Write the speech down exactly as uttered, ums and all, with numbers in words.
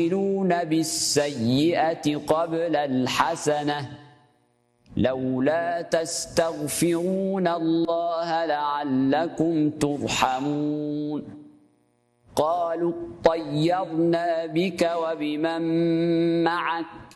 يستعجلون بالسيئة قبل الحسنة لولا تستغفرون الله لعلكم ترحمون قالوا اطيرنا بك وبمن معك